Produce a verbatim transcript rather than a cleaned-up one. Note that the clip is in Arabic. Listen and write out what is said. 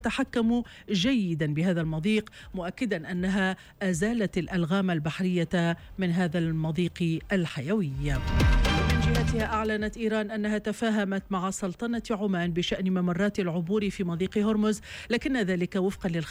تحكموا جيدا بهذا المضيق، مؤكدا أنها أزالت الألغام البحرية من هذا المضيق الحيوي. من جهتها أعلنت إيران أنها تفاهمت مع سلطنة عمان بشأن ممرات العبور في مضيق هرمز، لكن ذلك وفقا للخبر